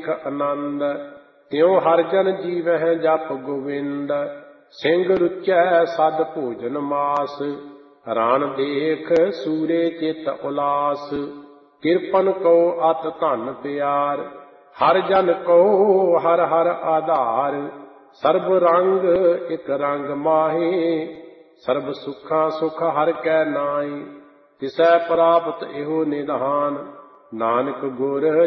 ਦੇਖ ਆਨੰਦ। ਤਿਉ ਹਰਿ ਜਨ ਜੀਵਹਿ ਜਪ ਗੋਵਿੰਦ। ਸਿੰਘ ਰੁਚੈ ਸਦ ਭੋਜਨ ਮਾਸ। ਰਾਣ ਦੇਖ ਸੂਰੇ ਚਿਤ ਉਲਾਸ। ਕਿਰਪਨ ਕਉ ਅਤ ਧਨ ਪਿਆਰ। ਹਰਿ ਜਨ ਕਉ ਹਰਿ ਹਰਿ ਆਧਾਰ। ਸਰਬ ਰੰਗ ਇਕ ਰੰਗ ਮਾਹੀ। ਸਰਬ ਸੁਖਾਂ ਸੁਖ ਹਰਿ ਕੈ ਨਾਈ। ਤਿਸੈ ਪ੍ਰਾਪਤ ਇਹੋ ਨਿਧਾਨ। ਨਾਨਕ ਗੁਰ